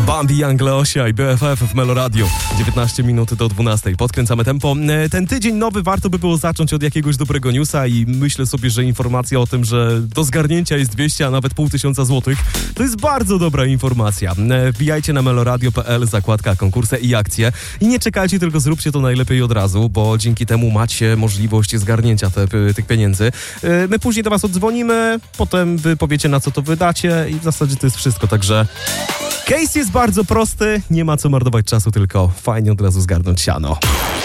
Bambi, Young Leosia i BFF w Melo Radio. 19 minut do 12. Podkręcamy tempo. Ten tydzień nowy warto by było zacząć od jakiegoś dobrego newsa i myślę sobie, że informacja o tym, że do zgarnięcia jest 200, a nawet 500 złotych, to jest bardzo dobra informacja. Wbijajcie na meloradio.pl, zakładka konkursy i akcje i nie czekajcie, tylko zróbcie to najlepiej od razu, bo dzięki temu macie możliwość zgarnięcia tych pieniędzy. My później do was odzwonimy, potem wy powiecie, na co to wydacie i w zasadzie to jest wszystko, także case jest bardzo prosty, nie ma co marnować czasu, tylko fajnie od razu zgarnąć siano.